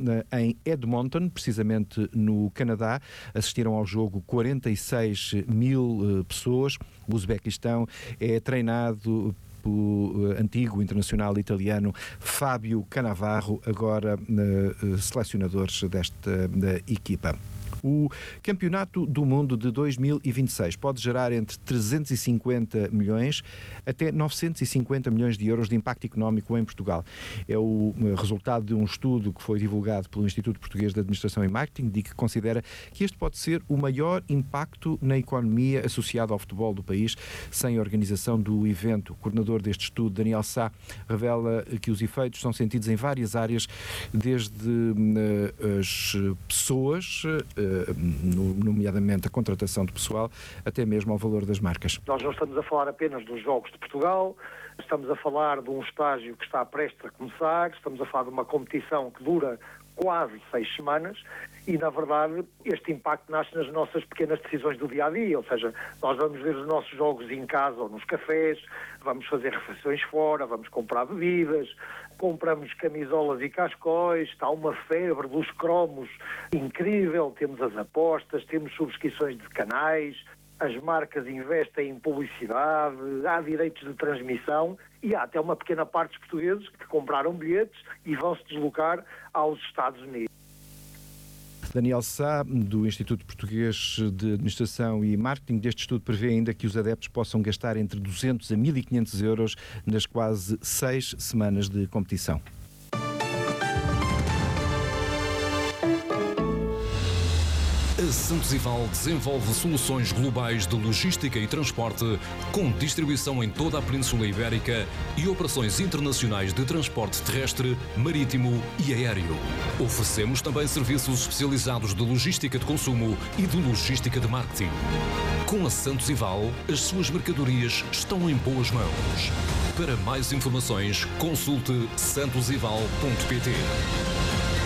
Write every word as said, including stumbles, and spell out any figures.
em Edmonton, precisamente no Canadá. Assistiram ao jogo quarenta e seis mil pessoas. O Uzbequistão é treinado o antigo internacional italiano Fábio Cannavaro, agora uh, selecionador desta da equipa. O Campeonato do Mundo de dois mil e vinte e seis pode gerar entre trezentos e cinquenta milhões até novecentos e cinquenta milhões de euros de impacto económico em Portugal. É o resultado de um estudo que foi divulgado pelo Instituto Português de Administração e Marketing, e que considera que este pode ser o maior impacto na economia associado ao futebol do país, sem a organização do evento. O coordenador deste estudo, Daniel Sá, revela que os efeitos são sentidos em várias áreas, desde uh, as pessoas, uh, nomeadamente a contratação de pessoal, até mesmo ao valor das marcas. Nós não estamos a falar apenas dos Jogos de Portugal, estamos a falar de um estágio que está prestes a começar, estamos a falar de uma competição que dura quase seis semanas e, na verdade, este impacto nasce nas nossas pequenas decisões do dia-a-dia, ou seja, nós vamos ver os nossos jogos em casa ou nos cafés, vamos fazer refeições fora, vamos comprar bebidas, compramos camisolas e cascóis, está uma febre dos cromos incrível, temos as apostas, temos subscrições de canais, as marcas investem em publicidade, há direitos de transmissão e há até uma pequena parte dos portugueses que compraram bilhetes e vão se deslocar aos Estados Unidos. Daniel Sá, do Instituto Português de Administração e Marketing, deste estudo prevê ainda que os adeptos possam gastar entre duzentos a mil e quinhentos euros nas quase seis semanas de competição. A Santos Ival desenvolve soluções globais de logística e transporte, com distribuição em toda a Península Ibérica e operações internacionais de transporte terrestre, marítimo e aéreo. Oferecemos também serviços especializados de logística de consumo e de logística de marketing. Com a Santos Ival, as suas mercadorias estão em boas mãos. Para mais informações, consulte santos ival ponto pt.